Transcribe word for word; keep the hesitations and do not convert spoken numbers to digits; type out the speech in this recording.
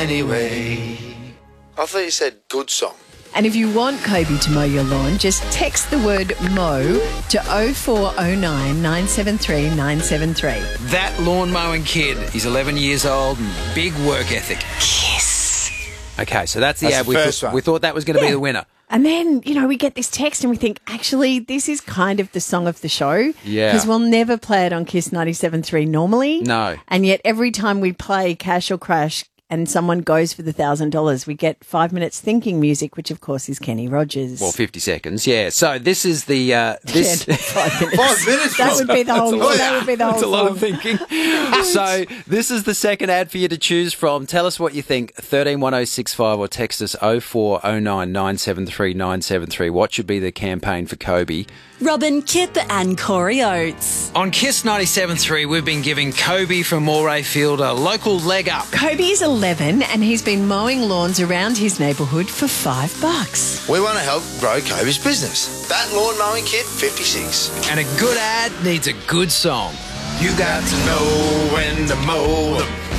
Anyway. I thought you said good song. And if you want Kobe to mow your lawn, just text the word mow to oh four oh nine, nine seven three, nine seven three. That lawn mowing kid. He's eleven years old and big work ethic. Kiss. Okay, so that's the That's ad. the We, first th- one. we thought that was going to Yeah. be the winner. And then, you know, we get this text and we think, actually, this is kind of the song of the show. Yeah. Because we'll never play it on Kiss ninety-seven point three normally. No. And yet every time we play Cash or Crash and someone goes for the one thousand dollars, we get five minutes thinking music, which, of course, is Kenny Rogers. Well, fifty seconds, yeah. So this is the... Uh, this. Yeah, five minutes. Five minutes. That would be the whole. That would be the whole. That's a lot song. of thinking. So this is the second ad for you to choose from. Tell us what you think. thirteen one oh six five or text us oh four oh nine, nine seven three, nine seven three. What should be the campaign for Kobe? Robin, Kip and Corey Oates. On Kiss ninety-seven point three, we've been giving Kobe from Moray Field a local leg up. Kobe is eleven and he's been mowing lawns around his neighbourhood for five bucks. We want to help grow Kobe's business. That lawn mowing kid, fifty-six. And a good ad needs a good song. You got to know when to mow them.